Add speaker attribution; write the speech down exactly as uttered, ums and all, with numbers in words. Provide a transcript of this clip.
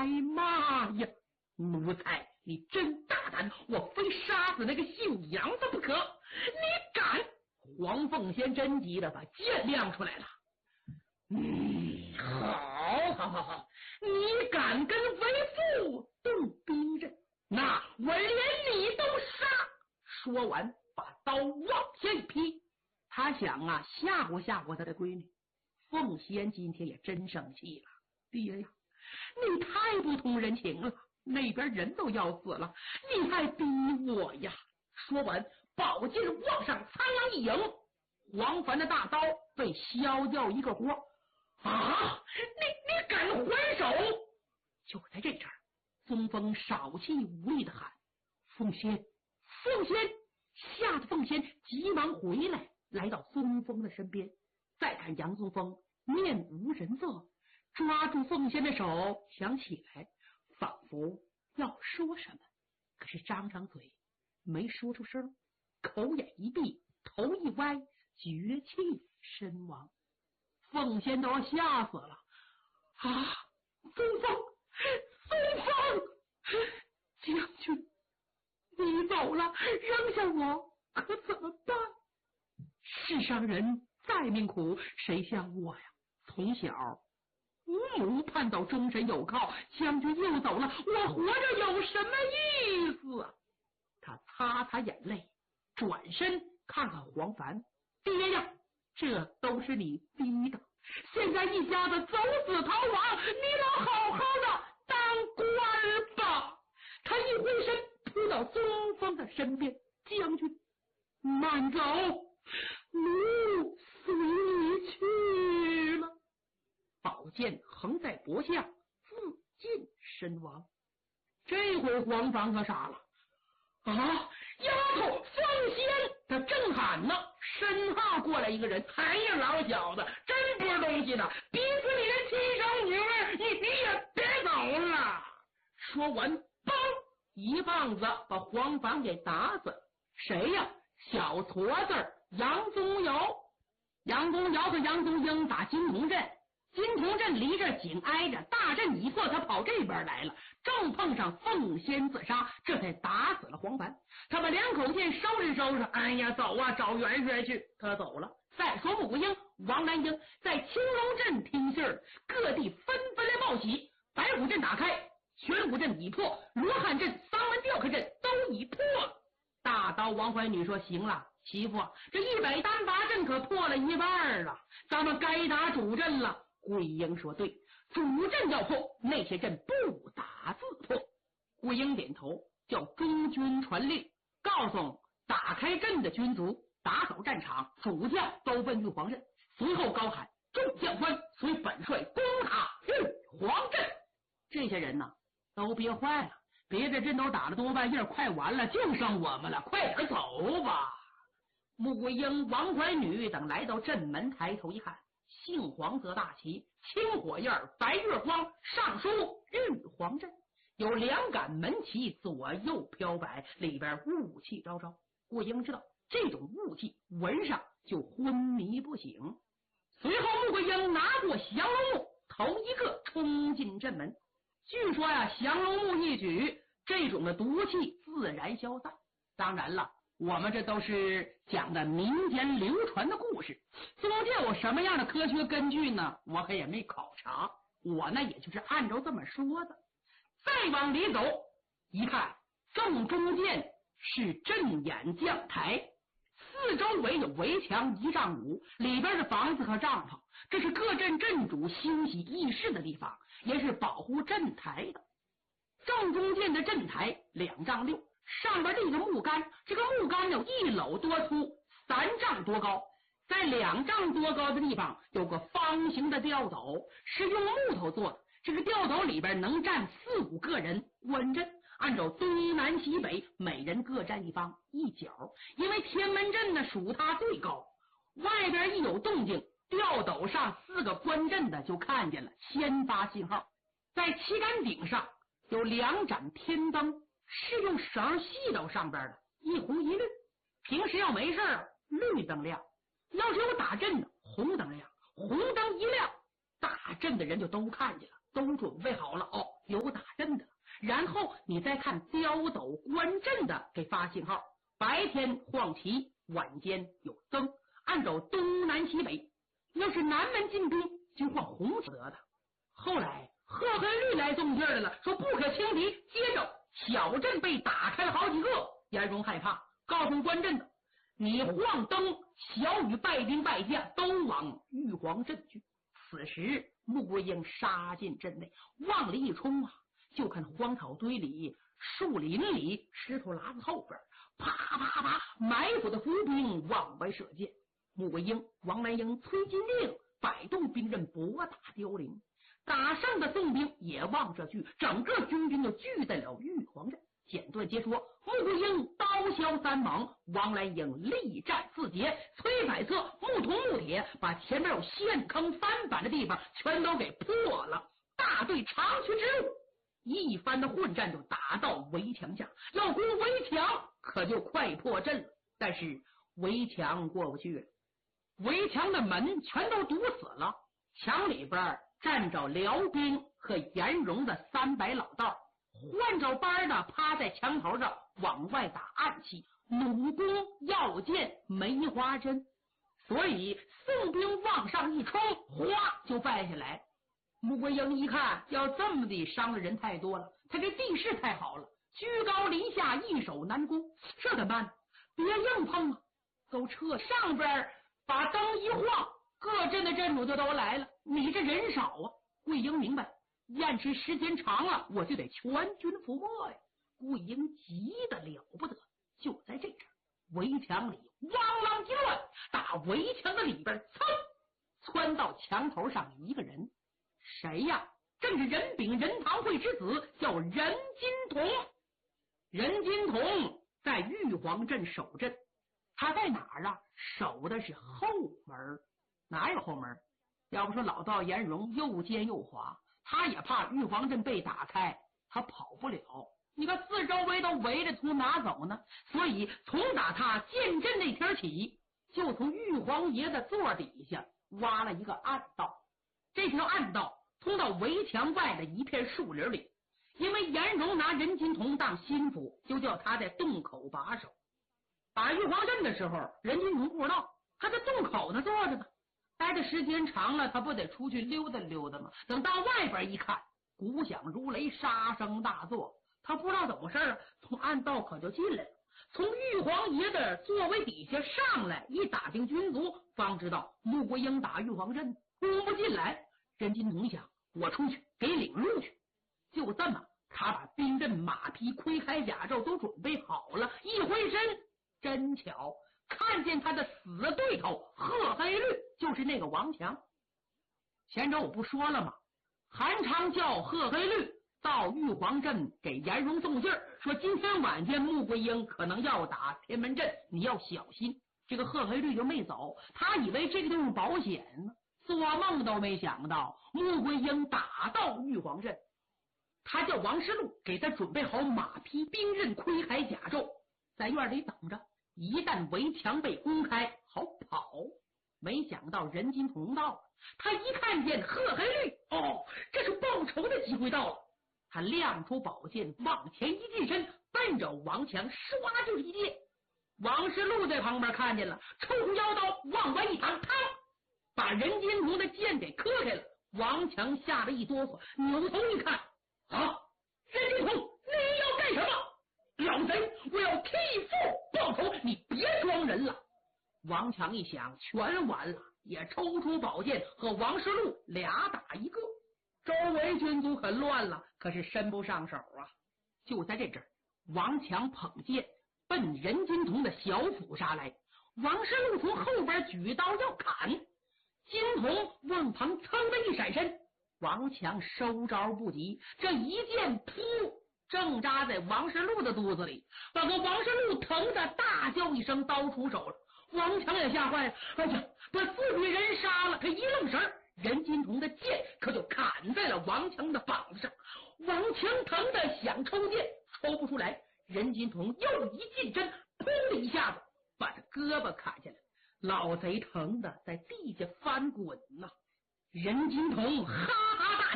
Speaker 1: 哎妈呀！奴才，你真大胆！我非杀死那个姓杨的不可！你敢！黄凤仙真急的把剑亮出来了。嗯，好，好，好，好！你敢跟为父动兵刃，那我连你都杀！说完，把刀往下一劈。他想啊，吓唬吓唬他的闺女。凤仙今天也真生气了，爹呀，你太不通人情了！那边人都要死了，你还逼我呀！说完，宝剑往上苍狼一迎，黄凡的大刀被削掉一个锅。啊！你你敢还手！就在这阵儿，宗峰少气无力的喊：“凤仙，凤仙！”吓得凤仙急忙回来，来到宗峰的身边。再看杨宗峰面无人色，抓住凤仙的手想起来，仿佛要说什么，可是张张嘴没说出声，口眼一闭，头一歪，绝气身亡。凤仙都要吓死了啊！宗峰，宗峰，将军，你走了，扔下我可怎么办？世上人再命苦，谁像我呀？从小无母盼到终身有靠，将军又走了，我活着有什么意思啊？他擦擦眼泪，转身看看黄凡，爹呀，这都是你逼的，现在一家子走死逃亡，你老好好的当官吧！他一挥身扑到宗峰的身边，将军慢走，奴随你去了。宝剑横在脖下，自尽身亡。这回黄凡可傻了啊！丫头凤仙，他正喊呢，身后过来一个人，哎呀，老小子，真不是东西呢，逼死你的亲生女儿，你你也别走了！说完，嘣，一棒子把黄凡给打死。谁呀？小矬子杨宗尧。杨宗尧和杨宗英打金童镇，金童镇离这紧挨着，大阵已破，他跑这边来了，正碰上凤仙自杀，这才打死了黄凡。他把两口剑收拾收拾，哎呀，走啊，找元帅去。他走了。再说穆桂英、王兰英在青龙镇听信儿，各地纷纷来报喜。白虎镇打开，玄武镇已破，罗汉镇、桑门吊客镇都已破了。大刀王怀女说：“行了，媳妇，这一百单八阵可破了一半了，咱们该打主阵了。”桂英说：“对，主阵要破，那些阵不打自破。”桂英点头，叫中军传令，告诉打开阵的军卒打扫战场，主将都奔玉皇阵。随后高喊：“众将官，随本帅攻打玉皇阵！”这些人呢，都憋坏了。别的阵都打了多半夜，快完了，就剩我们了，快点走吧！穆桂英、王怀女等来到阵门，抬头一看，杏黄色大旗，青火焰，白月光，上书玉皇阵，有两杆门旗左右飘摆，里边雾气昭昭。桂英知道这种雾气闻上就昏迷不醒。随后穆桂英拿过降龙木，头一个冲进阵门。据说呀，降龙木一举，这种的毒气自然消散。当然了，我们这都是讲的民间流传的故事，中间有什么样的科学根据呢？我可也没考察，我呢也就是按照这么说的。再往里走一看，正中间是阵眼将台，四周围有围墙一丈五，里边的房子和帐篷，这是各镇镇主休息议事的地方，也是保护阵台的。正中间的阵台两丈六，上边立个木杆，这个木杆有一篓多粗，三丈多高。在两丈多高的地方有个方形的吊斗，是用木头做的。这个吊斗里边能站四五个人稳阵，按照东南西北，每人各站一方一角。因为天门阵呢属它最高，外边一有动静，吊斗上四个观阵的就看见了，先发信号。在旗杆顶上有两盏天灯，是用绳系到上边的，一红一绿。平时要没事绿灯亮，要是有打阵的，红灯亮。红灯一亮，大阵的人就都看见了，都准备好了。哦， 有打阵的，然后你再看刁斗观阵的给发信号，白天晃旗，晚间有增，按照东南西北。要是南门进兵，就晃红旗得的。后来贺黑律来动劲儿来了，说不可轻敌。接着小阵被打开了好几个，严荣害怕，告诉观阵的，你晃灯，小雨败兵败将都往玉皇阵去。此时穆桂英杀进阵内，往里一冲啊，就看荒草堆里、树林里、石头栏子后边，啪啪啪，埋伏的伏兵往外射箭。穆桂英、王兰英、崔金令摆动兵刃，搏打凋零。打胜的宋兵也往这聚，整个军军都聚在了玉皇阵。简短截说，穆桂英刀削三猛，王兰英力战四捷，崔百策木铜木铁把前面有陷坑翻板的地方全都给破了。大队长驱直入，一番的混战就打到围墙下，要攻围墙可就快破阵了。但是围墙过不去了，围墙的门全都堵死了，墙里边站着辽兵和严荣的三百老道，换着班的趴在墙头上往外打暗器，弩弓、药箭、梅花针。所以宋兵往上一冲，哗就败下来。穆桂英一看，要这么的伤的人太多了，他这地势太好了，居高临下，易守难攻，这怎么办？别硬碰啊，都撤。上边把灯一晃，各镇的镇主就都来了。你这人少啊，桂英明白，延迟时间长了，我就得全军覆没呀。桂英急得了不得。就在这阵，围墙里汪啷一乱，打围墙的里边噌窜到墙头上一个人。谁呀？正是任秉任堂会之子，叫任金童。任金童在玉皇镇守镇，他在哪儿啊？守的是后门。哪有后门？要不说老道严荣又奸又滑，他也怕玉皇镇被打开，他跑不了。你看四周围都围着，从哪走呢？所以从打他建镇那天起，就从玉皇爷的座底下挖了一个暗道。这条暗道通到围墙外的一片树林里，因为严荣拿任金童当心腹，就叫他在洞口把守。打玉皇镇的时候，任金童不知道，他在洞口呢坐着呢。待的时间长了，他不得出去溜达溜达吗？等到外边一看，鼓响如雷，杀声大作，他不知道怎么回事啊，从暗道可就进来了，从玉皇爷的座位底下上来，一打听军卒，方知道穆桂英打玉皇镇攻不进来。任金童想，我出去给领路去。就这么，他把兵刃、马匹、盔铠甲胄都准备好了，一回身，真巧看见他的死对头贺黑律，就是那个王强。前周我不说了吗？韩昌叫贺黑律到玉皇镇给严荣送信儿，说今天晚间穆桂英可能要打天门阵，你要小心。这个贺黑律就没走，他以为这个就是保险呢，做梦都没想到穆桂英打到玉皇镇。他叫王师路给他准备好马匹、兵刃、盔铠甲胄，在院里等着，一旦围墙被攻开，好跑。没想到任金童到了，他一看见贺黑律，哦，这是报仇的机会到了。他亮出宝剑，往前一近身，奔着王强唰就是一剑。王师路在旁边看见了，抽出腰刀往外一挡，嘡，把任金童的剑给磕开了。王强吓得一哆嗦，扭头一看，啊，任金童，你要干什么？老贼，我要替父报仇，你别装人了。王强一想，全完了，也抽出宝剑和王师路俩打一个。周围军卒可乱了，可是伸不上手啊。就在这阵，王强捧剑奔任金童的小府杀来。王师路从后边举刀要砍，金童往旁噌的一闪身，王强收招不及，这一剑噗正扎在王师路的肚子里，把个王师路疼得大叫一声，刀出手了。王强也吓坏了，哎呀，把自己人杀了。他一愣神，任金童的剑可就砍在了王强的膀子上。王强疼得想抽剑，抽不出来。任金童又一近身，砰的一下子把他胳膊砍下来。老贼疼得在地下翻滚呐、啊！任金童哈哈大